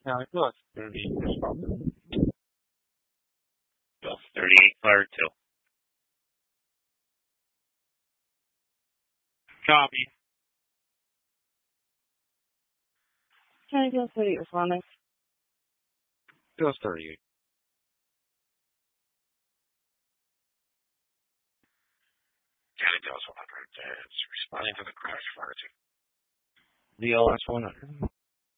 County Plus 30 responding. Bill 38, fire 2. Copy. County Bill 38 responding. Bill 38. County Bill 100, responding to the crash, fire 2. DLS 100.